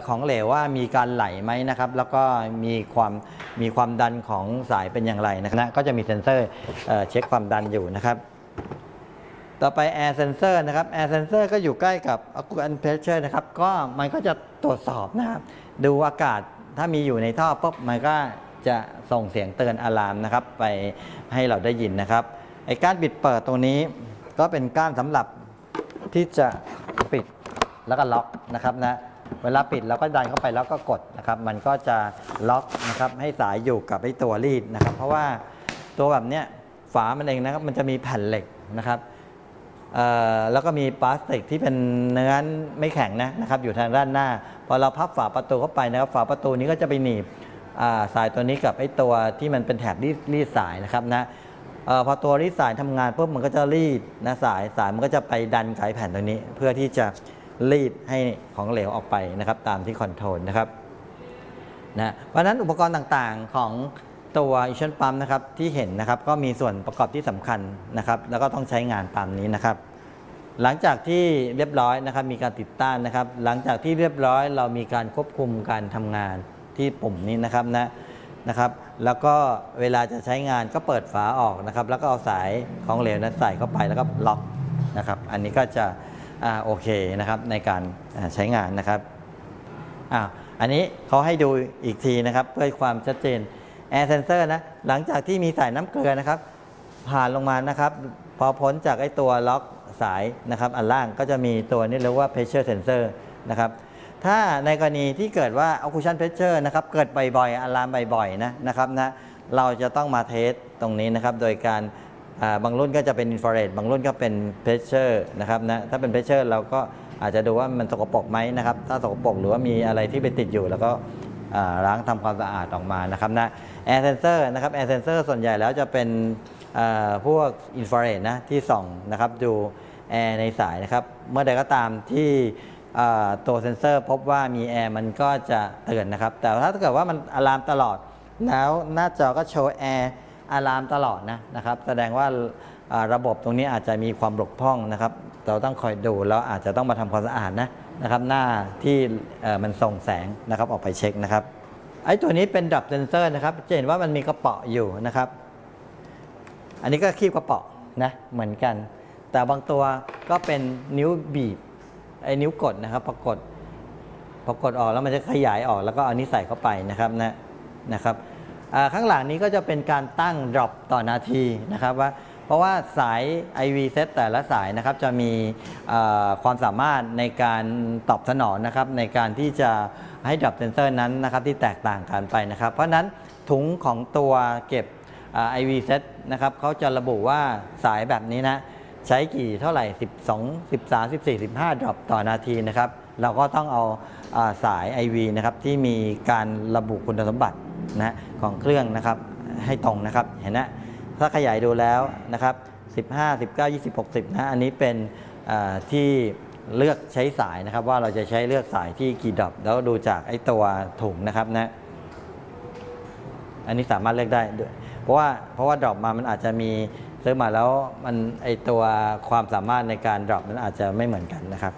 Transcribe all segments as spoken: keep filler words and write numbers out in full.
ของเหลวว่ามีการไหลไหมนะครับแล้วก็มีความมีความดันของสายเป็นอย่างไรนะครับก็จะมีเซ็นเซอร์เช็คความดันอยู่นะครับต่อไป Air Sensor นะครับ Air Sensor ก็อยู่ใกล้กับ Occupant Pressure นะครับก็มันก็จะตรวจสอบนะครับดูอากาศถ้ามีอยู่ในท่อปุ๊บมันก็จะส่งเสียงเตือนอะลามนะครับไปให้เราได้ยินนะครับไอ้การปิดเปิดตรงนี้ก็เป็นก้านสำหรับที่จะปิดแล้วก็ล็อกนะครับนะเวลาปิดเราก็ดันเข้าไปแล้วก็กดนะครับมันก็จะล็อกนะครับให้สายอยู่กับไอ้ตัวรีดนะครับเพราะว่าตัวแบบเนี้ยฝามันเองนะครับมันจะมีแผ่นเหล็กนะครับแล้วก็มีพลาสติกที่เป็นเนื้อไม่แข็งนะนะครับอยู่ทางด้านหน้าพอเราพับฝาประตูเข้าไปนะครับฝาประตูนี้ก็จะไปหนีบสายตัวนี้กับไอ้ตัวที่มันเป็นแถบรีดรีดสายนะครับนะออพอตัวรีดสายทำงานปุ๊บมันก็จะรีดนะสายสายมันก็จะไปดันไขแผ่นตรงนี้เพื่อที่จะรีดให้ของเหลวออกไปนะครับตามที่คอนโทรลนะครับนะเพราะฉะนั้นอุปกรณ์ต่างๆของตัว Ion Pump นะครับที่เห็นนะครับก็มีส่วนประกอบที่สำคัญนะครับแล้วก็ต้องใช้งานตามนี้นะครับหลังจากที่เรียบร้อยนะครับมีการติดตั้งนะครับหลังจากที่เรียบร้อยเรามีการควบคุมการทำงานที่ปุ่มนี้นะครับนะนะครับแล้วก็เวลาจะใช้งานก็เปิดฝาออกนะครับแล้วก็เอาสายของเหลวนั้นใส่เข้าไปแล้วก็ล็อกนะครับอันนี้ก็จะอ่าโอเคนะครับในการใช้งานนะครับอ่าอันนี้เขาให้ดูอีกทีนะครับเพื่อความชัดเจน Air Sensor นะหลังจากที่มีสายน้ำเกลือนะครับผ่านลงมานะครับพอพ้นจากไอ้ตัวล็อกสายนะครับอันล่างก็จะมีตัวนี้เรียกว่า Pressure Sensor นะครับถ้าในกรณีที่เกิดว่า Occlusion Pressure นะครับเกิดบ่อยๆอะลามบ่อยๆนะนะครับนะเราจะต้องมาเทสตรงนี้นะครับโดยการบางรุ่นก็จะเป็นอินฟราเรดบางรุ่นก็เป็นเพรสเชอร์นะครับนะถ้าเป็นเพรสเชอร์เราก็อาจจะดูว่ามันสกปรกไหมนะครับถ้าสกปรกหรือว่ามีอะไรที่ไปติดอยู่แล้วก็ล้างทำความสะอาดออกมานะครับนะแอร์เซนเซอร์นะครับแอร์เซนเซอร์ส่วนใหญ่แล้วจะเป็นพวกอินฟราเรดนะที่ส่องนะครับดูแอร์ในสายนะครับเมื่อใดก็ตามที่ตัวเซนเซอร์พบว่ามีแอร์มันก็จะเตือนนะครับแต่ถ้าเกิดว่ามันอะลามตลอดแล้วหน้าจอก็โชว์แอร์อะลามตลอดนะนะครับแสดงว่าระบบตรงนี้อาจจะมีความบกพร่องนะครับเราต้องคอยดูแล้วอาจจะต้องมาทำความสะอาดนะนะครับหน้าที่มันส่งแสงนะครับออกไปเช็คนะครับไอ้ตัวนี้เป็นดับเซนเซอร์นะครับจะเห็นว่ามันมีกระเป๋าอยู่นะครับอันนี้ก็คีบกระเป๋านะเหมือนกันแต่บางตัวก็เป็นนิ้วบีบไอ้นิ้วกดนะครับพอกดพอกดออกแล้วมันจะขยายออกแล้วก็เอานี้ใส่เข้าไปนะครับนะนะครับข้างหลังนี้ก็จะเป็นการตั้ง drop ต่อนาทีนะครับว่าเพราะว่าสาย ไอ วี Set แต่ละสายนะครับจะมีความสามารถในการตอบสนองนะครับในการที่จะให้ drop sensor นั้นนะครับที่แตกต่างกันไปนะครับเพราะนั้นถุงของตัวเก็บ ไอ วี Set นะครับเขาจะระบุว่าสายแบบนี้นะใช้กี่เท่าไหร่สิบสอง สิบสาม สิบสี่ สิบห้า drop ต่อนาทีนะครับเราก็ต้องเอาสาย ไอ วี นะครับที่มีการระบุคุณสมบัตินะของเครื่องนะครับให้ตรงนะครับเห็นนะถ้าขยายดูแล้วนะครับสิบห้า สิบเก้า ยี่สิบ หกสิบนะอันนี้เป็นที่เลือกใช้สายนะครับว่าเราจะใช้เลือกสายที่กี่ดรอปแล้วดูจากไอ้ตัวถุงนะครับนะอันนี้สามารถเลือกได้ด้วยเพราะว่าเพราะว่าดรอปมามันอาจจะมีซื้อมาแล้วมันไอตัวความสามารถในการดรอปมันอาจจะไม่เหมือนกันนะครับ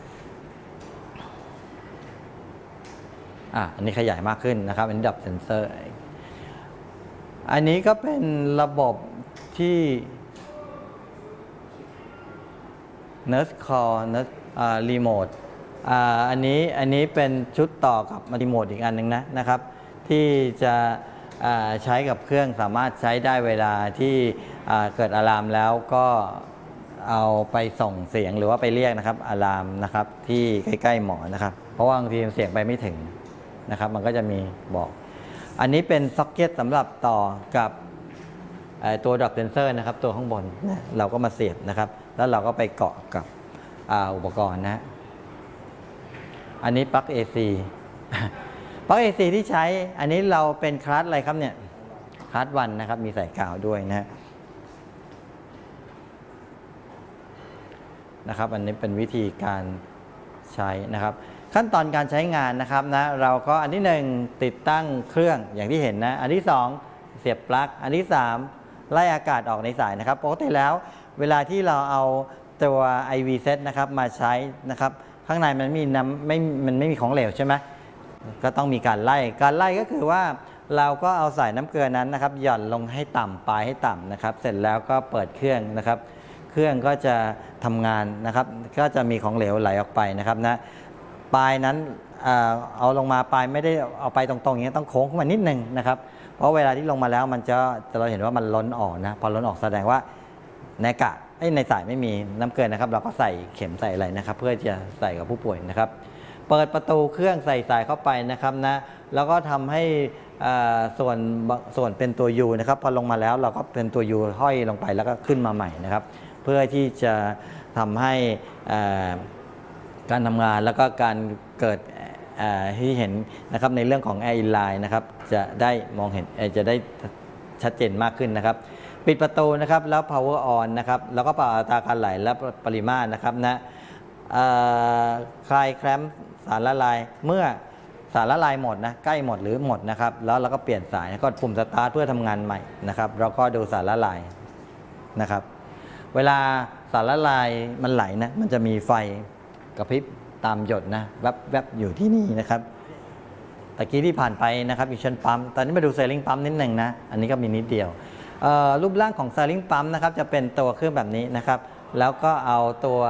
อ่ะอันนี้ขยายมากขึ้นนะครับอันนี้ดับเซนเซอร์อันนี้ก็เป็นระบบที่ Nurse Call Nurse Remote อันนี้อันนี้เป็นชุดต่อกับรีโมทอีกอันหนึ่งนะนะครับที่จะใช้กับเครื่องสามารถใช้ได้เวลาที่เกิดอะลามแล้วก็เอาไปส่งเสียงหรือว่าไปเรียกนะครับอะลามนะครับที่ใกล้ๆหมอนะครับเพราะว่าบางทีเสียงไปไม่ถึงนะครับมันก็จะมีบอกอันนี้เป็นซ็อกเก็ตสำหรับต่อกับตัวดรอปเซนเซอร์นะครับตัวข้างบนนะเราก็มาเสียบนะครับแล้วเราก็ไปเกาะกับอุปกรณ์นะอันนี้ปลั๊ก เอ ซี ปลั๊ก เอ ซี ที่ใช้อันนี้เราเป็นคลาสอะไรครับเนี่ยคลาสวันนะครับมีใส่กาวด้วยนะนะครับอันนี้เป็นวิธีการใช้นะครับขั้นตอนการใช้งานนะครับนะเราก็อันที่หนึ่งติดตั้งเครื่องอย่างที่เห็นนะอันที่สองเสียบปลั๊กอันที่สามไล่อากาศออกในสายนะครับปกติแล้วเวลาที่เราเอาตัว ไอ วี Set นะครับมาใช้นะครับข้างในมันมีน้ำไม่มันไม่มีของเหลวใช่ไหมก็ต้องมีการไล่การไล่ก็คือว่าเราก็เอาสายน้ำเกลือนั้นนะครับหย่อนลงให้ต่ำปลายให้ต่ำนะครับเสร็จแล้วก็เปิดเครื่องนะครับเครื่องก็จะทำงานนะครับก็จะมีของเหลวไหลออกไปนะครับนะปลายนั้นเอาลงมาปลายไม่ได้เอาไปตรงๆอย่างนี้ต้องโค้งขึ้นมานิดนึงนะครับเพราะเวลาที่ลงมาแล้วมันจะเราเห็นว่ามันล้นออกนะพอล้นออกแสดงว่าในกะในสายไม่มีน้ำเกลือนะครับเราก็ใส่เข็มใส่อะไรนะครับเพื่อจะใส่กับผู้ป่วยนะครับเปิดประตูเครื่องใส่สายเข้าไปนะครับนะแล้วก็ทำให้ส่วนส่วนเป็นตัว U นะครับพอลงมาแล้วเราก็เป็นตัว U ห้อยลงไปแล้วก็ขึ้นมาใหม่นะครับเพื่อที่จะทำให้การทำงานแล้วก็การเกิดที่เห็นนะครับในเรื่องของ Air Inline นะครับจะได้มองเห็นจะได้ชัดเจนมากขึ้นนะครับปิดประตูนะครับแล้ว power on นะครับแล้วก็ปรับอัตราการไหลและปริมาตรนะครับนะคลายแคลมสารละลายเมื่อสารละลายหมดนะใกล้หมดหรือหมดนะครับแล้วเราก็เปลี่ยนสายกดปุ่มสตาร์ทเพื่อทำงานใหม่นะครับแล้วก็ดูสารละลายนะครับเวลาสารละลายมันไหลนะมันจะมีไฟกระพริบตามหยดนะแวบๆอยู่ที่นี่นะครับตะกี้ที่ผ่านไปนะครับอิชันปั๊มตอนนี้มาดูเซลลิงปั๊มนิดหนึ่งนะอันนี้ก็มีนิดเดียวรูปร่างของเซลลิงปั๊มนะครับจะเป็นตัวเครื่องแบบนี้นะครับแล้วก็เอาตัว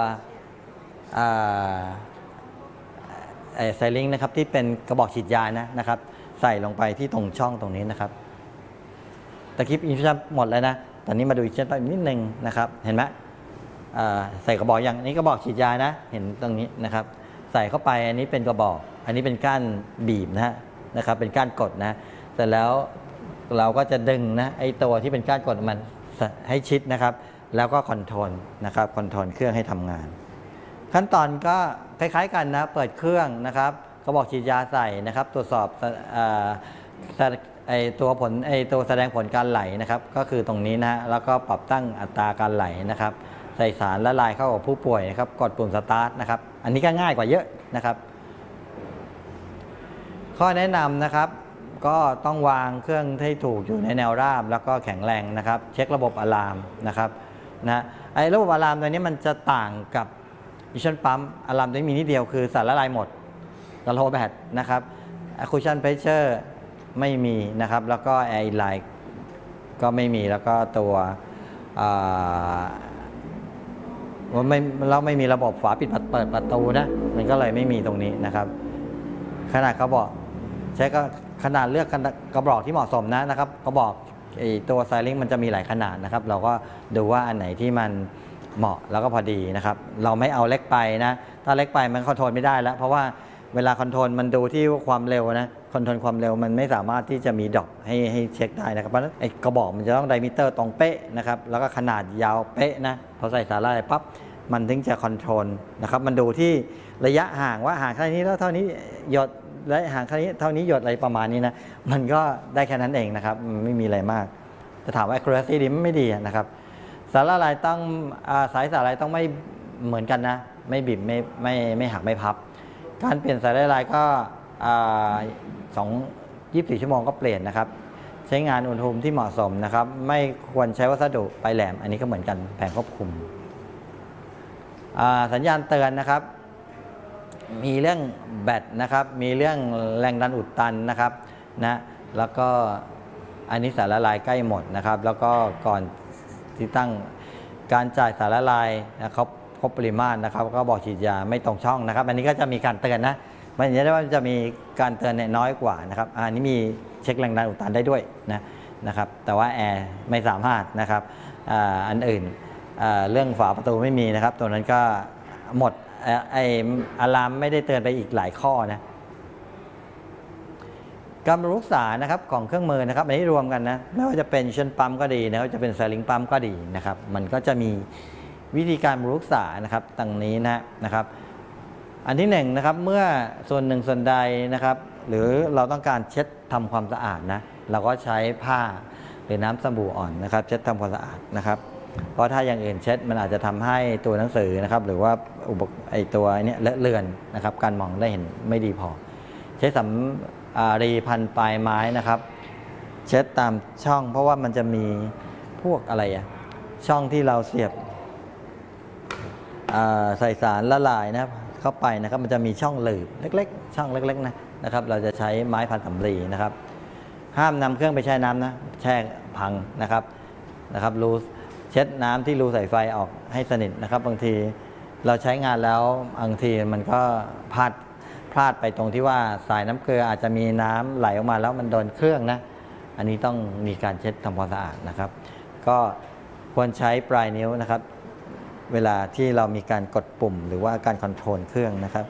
ไซลิงนะครับที่เป็นกระบอกฉีดยานะนะครับใส่ลงไปที่ตรงช่องตรงนี้นะครับตะคลิปอินชันหมดแล้วนะตอนนี้มาดูอินชันไปนิดนึงนะครับเห็นไหมใส่กระบอกอย่างนี้กระบอกฉีดยานะเห็นตรงนี้นะครับใส่เข้าไปอันนี้เป็นกระบอกอันนี้เป็นก้านบีบนะฮะนะครับเป็นก้านกดนะเสร็จแล้วเราก็จะดึงนะไอตัวที่เป็นก้านกดมันให้ชิดนะครับแล้วก็คอนโทรลนะครับคอนโทรลเครื่องให้ทำงานขั้นตอนก็คล้ายๆกันนะเปิดเครื่องนะครับกระบอกฉีดยาใส่นะครับตรวจสอบไอตัวผลไอตัวแสดงผลการไหลนะครับก็คือตรงนี้นะแล้วก็ปรับตั้งอัตราการไหลนะครับใส่สารละลายเข้ากับผู้ป่วยนะครับกดปุ่มสตาร์ทนะครับอันนี้ก็ง่ายกว่าเยอะนะครับข้อแนะนำนะครับก็ต้องวางเครื่องให้ถูกอยู่ในแนวราบแล้วก็แข็งแรงนะครับเช็คระบบอะลามนะครับนะไอ้ระบบอะลามตัวนี้มันจะต่างกับอิชันปั๊มอะลามตัวนี้มีนิดเดียวคือสารละลายหมดกับโลแบตนะครับอะคูชั่นเพรสเชอร์ไม่มีนะครับแล้วก็แอร์อินไลน์ก็ไม่มีแล้วก็ตัวว่าไม่เราไม่มีระบบฝาปิดเปิดประตูนะมันก็เลยไม่มีตรงนี้นะครับขนาดกระบอกใช้ก็ขนาดเลือกกระบอกที่เหมาะสมนะนะครับกระบอกไอตัวไซลิงมันจะมีหลายขนาดนะครับเราก็ดูว่าอันไหนที่มันเหมาะแล้วก็พอดีนะครับเราไม่เอาเล็กไปนะถ้าเล็กไปมันคอนโทรลไม่ได้แล้วเพราะว่าเวลาคอนโทรลมันดูที่ความเร็วนะคอนโทรลความเร็วมันไม่สามารถที่จะมีดรอปให้ให้เช็คได้นะครับเพราะฉะนั้นไอ้กระบอกมันจะต้องไดมิเตอร์ตรงเป๊ะนะครับแล้วก็ขนาดยาวเป๊ะนะพอใส่สารอะไรปั๊บมันถึงจะคอนโทรลนะครับมันดูที่ระยะห่างว่าห่างเท่านี้แล้วเท่านี้หยดและห่างเท่านี้เท่านี้หยดอะไรประมาณนี้นะมันก็ได้แค่นั้นเองนะครับไม่มีอะไรมากจะถามว่า accuracy ดีไม่ดีนะครับสารละลายต้องสายสารละลายต้องไม่เหมือนกันนะไม่บีบไม่ไม่ไม่หักไม่พับการเปลี่ยนสายละลายก็สองยี่สิบสี่ชั่วโมงก็เปลี่ยนนะครับใช้งานอุณหภูมิที่เหมาะสมนะครับไม่ควรใช้วัสดุปลายแหลมอันนี้ก็เหมือนกันแผงควบคุมสัญญาณเตือนนะครับมีเรื่องแบตนะครับมีเรื่องแรงดันอุดตันนะครับนะแล้วก็อันนี้สารละลายใกล้หมดนะครับแล้วก็ก่อนที่ตั้งการจ่ายสารละลายนะครับครบปริมาตรนะครับก็บอกฉีดยาไม่ตรงช่องนะครับอันนี้ก็จะมีการเตือนนะมันจะได้ว่าจะมีการเตือนน้อยกว่านะครับอันนี้มีเช็คแรงดันอุดตันได้ด้วยนะนะครับแต่ว่าแอร์ไม่สามารถนะครับอันอื่นเรื่องฝาประตูไม่มีนะครับตัวนั้นก็หมดไออะลามไม่ได้เตือนไปอีกหลายข้อนะการบำรุงรักษานะครับของเครื่องมือนะครับอันนี้รวมกันนะไม่ว่าจะเป็นชันปั๊มก็ดีนะว่าจะเป็นไซลิงปั๊มก็ดีนะครับมันก็จะมีวิธีการบำรุงรักษานะครับดังนี้นะนะครับอันที่หนึ่งนะครับเมื่อส่วนหนึ่งส่วนใดนะครับหรือเราต้องการเช็ดทำความสะอาดนะเราก็ใช้ผ้าหรือน้ำสบู่อ่อนนะครับเช็ดทำความสะอาดนะครับเพราะถ้าอย่างอื่นเช็ดมันอาจจะทำให้ตัวหนังสือนะครับหรือว่าอุปกรณ์ไอตัวนี้เลอะเลือนนะครับการมองได้เห็นไม่ดีพอใช้สำรีพันปลายไม้นะครับเช็ดตามช่องเพราะว่ามันจะมีพวกอะไรอะช่องที่เราเสียบใส่สารละลายนะเข้าไปนะครับมันจะมีช่องหลืบเล็กๆช่องเล็กๆนะนะครับเราจะใช้ไม้พันสำลีนะครับห้ามนำเครื่องไปแช่น้ำนะแช่พังนะครับนะครับรูเช็ดน้ำที่รูสายไฟออกให้สนิทนะครับบางทีเราใช้งานแล้วบางทีมันก็พลาดพลาดไปตรงที่ว่าสายน้ำเกลืออาจจะมีน้ำไหลออกมาแล้วมันโดนเครื่องนะอันนี้ต้องมีการเช็ดทำความสะอาดนะครับก็ควรใช้ปลายนิ้วนะครับเวลาที่เรามีการกดปุ่มหรือว่าการคอนโทรลเครื่องนะครับ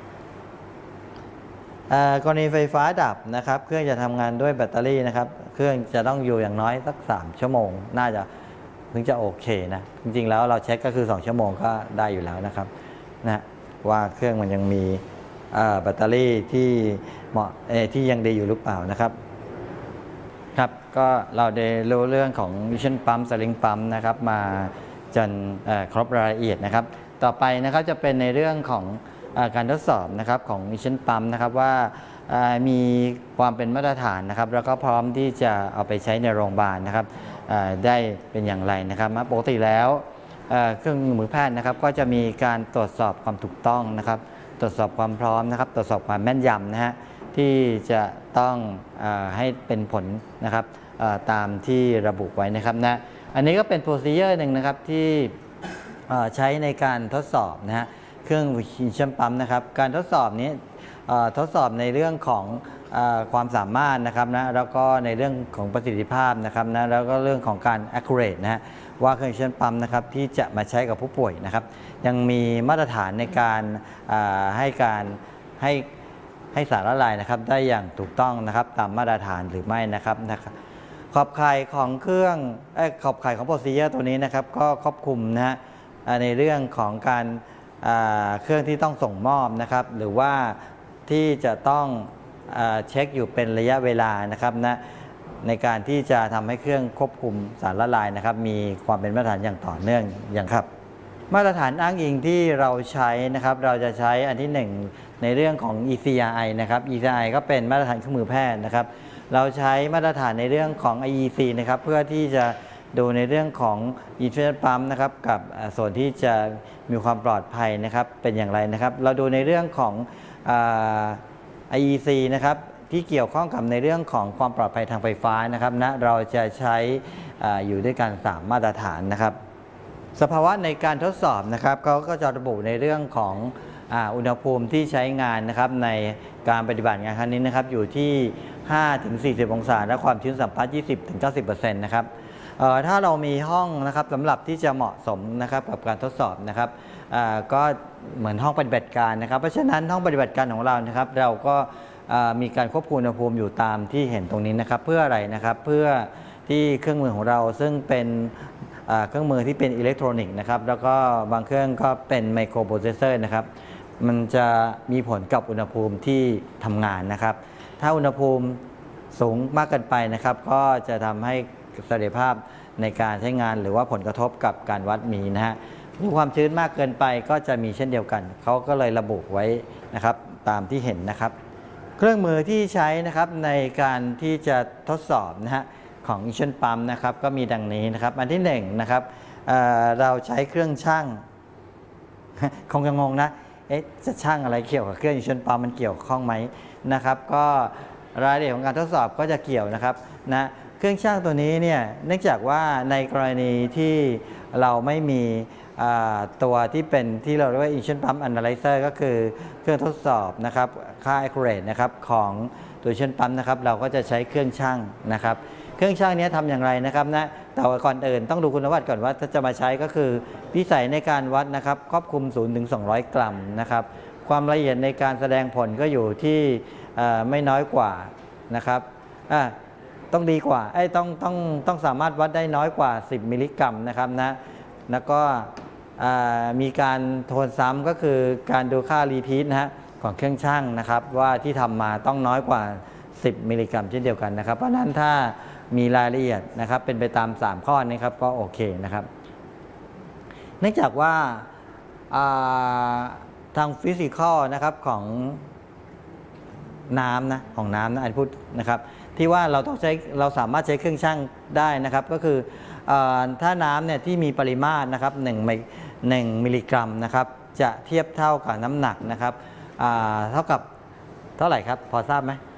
กรณีไฟฟ้าดับนะครับเครื่องจะทำงานด้วยแบตเตอรี่นะครับเครื่องจะต้องอยู่อย่างน้อยสักสามชั่วโมงน่าจะถึงจะโอเคนะจริงๆแล้วเราเช็คก็คือสองชั่วโมงก็ได้อยู่แล้วนะครับนะว่าเครื่องมันยังมีแบตเตอรี่ที่เหมาะที่ยังดีอยู่หรือเปล่านะครับครับก็เราได้รู้เรื่องของ Mission Pump Sling Pump นะครับมาจนครบรายละเอียดนะครับต่อไปนะครับจะเป็นในเรื่องของการทดสอบนะครับของ Mission Pump นะครับว่ามีความเป็นมาตรฐานนะครับแล้วก็พร้อมที่จะเอาไปใช้ในโรงพยาบาลนะครับได้เป็นอย่างไรนะครับปกติแล้วเครื่องมือแพทย์นะครับก็จะมีการตรวจสอบความถูกต้องนะครับตรวจสอบความพร้อมนะครับตรวจสอบความแม่นยำนะฮะที่จะต้องอให้เป็นผลนะครับตามที่ระบุไว้นะครับนะอันนี้ก็เป็น procedure หนึ่งนะครับที่ใช้ในการทดสอบนะฮะเครื่อง Mission Pump นะครับการทดสอบนี้ทดสอบในเรื่องของความสามารถนะครับนะแล้วก็ในเรื่องของประสิทธิภาพนะครับนะแล้วก็เรื่องของการ accurate นะฮะว่าเครื่อง Mission Pump นะครับที่จะมาใช้กับผู้ป่วยนะครับยังมีมาตรฐานในการให้การให้ให้สารละลายนะครับได้อย่างถูกต้องนะครับตามมาตรฐานหรือไม่นะครับนะครับขอบข่ายของเครื่องขอบข่ายของ procedure ตัวนี้นะครับก็ครอบคลุมนะฮะในเรื่องของการเครื่องที่ต้องส่งมอบนะครับหรือว่าที่จะต้องเช็คอยู่เป็นระยะเวลานะครับนะในการที่จะทำให้เครื่องควบคุมสารละลายนะครับมีความเป็นมาตรฐานอย่างต่อเนื่องอย่างครับมาตรฐานอ้างอิงที่เราใช้นะครับเราจะใช้อันที่หนึ่งในเรื่องของ อี ซี อาร์ ไอ นะครับ อี ซี อาร์ ไอ ก็เป็นมาตรฐานเครื่องมือแพทย์นะครับเราใช้มาตรฐานในเรื่องของ ไอ อี ซี นะครับเพื่อที่จะดูในเรื่องของ Mission Pump นะครับกับส่วนที่จะมีความปลอดภัยนะครับเป็นอย่างไรนะครับเราดูในเรื่องของ ไอ อี ซี นะครับที่เกี่ยวข้องกับในเรื่องของความปลอดภัยทางไฟฟ้านะครับนะเราจะใช้ออยู่ด้วยกันสามมาตรฐานนะครับสภาวะในการทดสอบนะครับเขาก็จะระบุในเรื่องของอุณหภูมิที่ใช้งานนะครับในการปฏิบัติงานครั้งนี้นะครับอยู่ที่ ห้าถึงสี่สิบ องศาและความชื้นสัมพัทธ์ ยี่สิบถึงเก้าสิบเปอร์เซ็นต์ นะครับถ้าเรามีห้องนะครับสำหรับที่จะเหมาะสมนะครับกับการทดสอบนะครับก็เหมือนห้องปฏิบัติการนะครับเพราะฉะนั้นห้องปฏิบัติการของเรานะครับเราก็มีการควบคุมอุณหภูมิอยู่ตามที่เห็นตรงนี้นะครับเพื่ออะไรนะครับเพื่อที่เครื่องมือของเราซึ่งเป็นเครื่องมือที่เป็นอิเล็กทรอนิกส์นะครับแล้วก็บางเครื่องก็เป็นไมโครโปรเซสเซอร์นะครับมันจะมีผลกับอุณหภูมิที่ทำงานนะครับถ้าอุณหภูมิสูงมากเกินไปนะครับก็จะทำให้ประสิทธิภาพในการใช้งานหรือว่าผลกระทบกับการวัดมีนะฮะมีความชื้นมากเกินไปก็จะมีเช่นเดียวกันเขาก็เลยระบุไว้นะครับตามที่เห็นนะครับเครื่องมือที่ใช้นะครับในการที่จะทดสอบนะฮะของ Mission Pump นะครับก็มีดังนี้นะครับอันที่หนึ่งนะครับ เ, เราใช้เครื่องชั่ง คงจะงงนะเอ๊ะจะชั่งอะไรเกี่ยวกับเครื่อง Mission Pump มันเกี่ยวข้องไหมนะครับก็รายละเอียดของการทดสอบก็จะเกี่ยวนะครับนะเครื่องชั่งตัวนี้เนี่ยเนื่องจากว่าในกรณีที่เราไม่มีตัวที่เป็นที่เราเรียกว่า Mission Pump Analyzer ก็คือเครื่องทดสอบนะครับค่า accurate นะครับของตัว Mission Pump นะครับเราก็จะใช้เครื่องชั่งนะครับเครื่องชั่งนี้ทำอย่างไรนะครับนะแต่ก่อนอื่นต้องดูคุณวัตรก่อนว่าถ้าจะมาใช้ก็คือวิสัยในการวัดนะครับครอบคลุมศูนย์ถึงสองร้อยกรัมนะครับความละเอียดในการแสดงผลก็อยู่ที่ไม่น้อยกว่านะครับต้องดีกว่าไอ้ต้องต้องต้องสามารถวัดได้น้อยกว่าสิบมิลลิกรัมนะครับนะแล้วก็มีการทวนซ้ำก็คือการดูค่ารีพีทนะฮะของเครื่องชั่งนะครับว่าที่ทำมาต้องน้อยกว่าสิบมิลลิกรัมเช่นเดียวกันนะครับเพราะนั้นถ้ามีรายละเอียดนะครับเป็นไปตามสามข้อนี้ครับก็โอเคนะครับเนื่องจากว่าทางฟิสิกอลนะครับของน้ำนะของน้ำนะอันพูดนะครับที่ว่าเราต้องใช้เราสามารถใช้เครื่องชั่งได้นะครับก็คือถ้าน้ำเนี่ยที่มีปริมาตรนะครับหนึ่งหนึ่งมิลลิกรัมนะครับจะเทียบเท่ากับน้ำหนักนะครับเท่ากับเท่าไหร่ครับพอทราบไหม